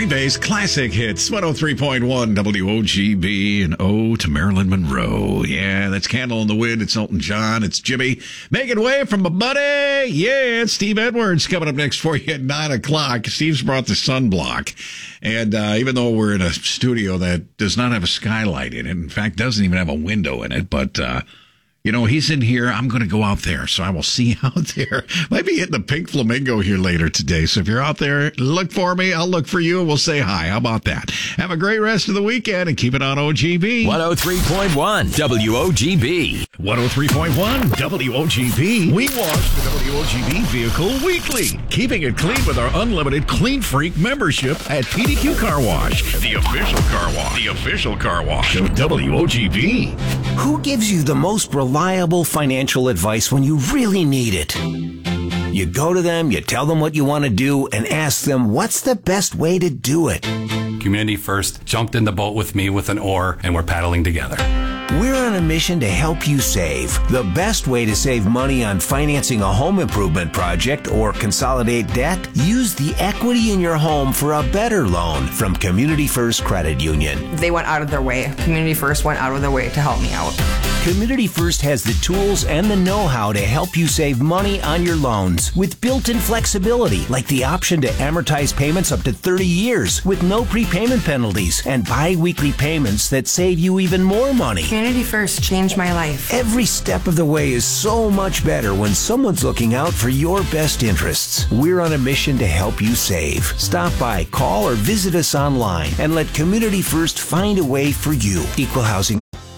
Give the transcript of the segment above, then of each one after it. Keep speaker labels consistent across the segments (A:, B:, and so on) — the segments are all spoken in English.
A: Green Bay's classic hits, 103.1 WOGB, and O to Marilyn Monroe. Yeah, that's Candle in the Wind. It's Elton John. It's Jimmy. Making way from my buddy. Yeah, it's Steve Edwards coming up next for you at 9 o'clock. Steve's brought the sunblock. And even though we're in a studio that does not have a skylight in it, in fact, doesn't even have a window in it, but... he's in here. I'm going to go out there, so I will see you out there. Might be hitting the Pink Flamingo here later today. So if you're out there, look for me. I'll look for you, and we'll say hi. How about that? Have a great rest of the weekend, and keep it on OGB.
B: 103.1 WOGB.
A: 103.1 WOGB. We wash the WOGB vehicle weekly, keeping it clean with our unlimited Clean Freak membership at PDQ Car Wash, the official car wash. The official car wash of WOGB.
C: Who gives you the most reliable financial advice when you really need it? You go to them, you tell them what you want to do, and ask them what's the best way to do it.
D: Community First jumped in the boat with me with an oar, and we're paddling together.
C: We're on a mission to help you save. The best way to save money on financing a home improvement project or consolidate debt? Use the equity in your home for a better loan from Community First Credit Union.
E: They went out of their way. Community First went out of their way to help me out.
C: Community First has the tools and the know-how to help you save money on your loans with built-in flexibility, like the option to amortize payments up to 30 years with no prepayment penalties and bi-weekly payments that save you even more money.
E: Community First changed my life.
C: Every step of the way is so much better when someone's looking out for your best interests. We're on a mission to help you save. Stop by, call, or visit us online and let Community First find a way for you. Equal housing.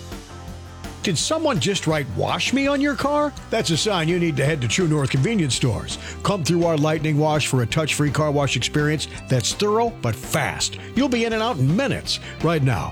F: Did someone just write "wash me" on your car? That's a sign you need to head to True North convenience stores. Come through our Lightning Wash for a touch-free car wash experience that's thorough but fast. You'll be in and out in minutes. Right now,